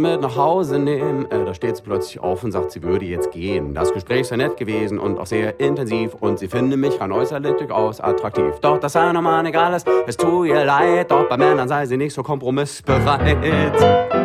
mit nach Hause nehmen. Da steht sie plötzlich auf und sagt, sie würde jetzt gehen. Das Gespräch sei nett gewesen und auch sehr intensiv und sie finde mich rein äußerlich durchaus attraktiv. Doch das sei normal egal ist, es tut ihr leid, doch bei Männern sei sie nicht so kompromissbereit.